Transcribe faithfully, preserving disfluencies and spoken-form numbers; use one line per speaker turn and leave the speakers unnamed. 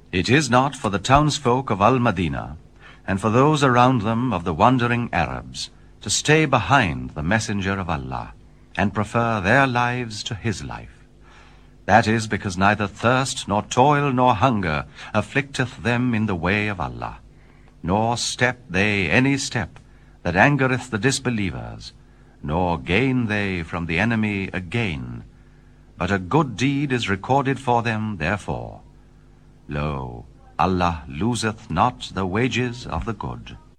It is not for the townsfolk of Al-Madinah, and for those around them of the wandering Arabs, to stay behind the Messenger of Allah, and prefer their lives to his life. That is because neither thirst, nor toil, nor hunger afflicteth them in the way of Allah, nor step they any step that angereth the disbelievers, nor gain they from the enemy a gain, but a good deed is recorded for them therefore. Lo, Allah loseth not the wages of the good.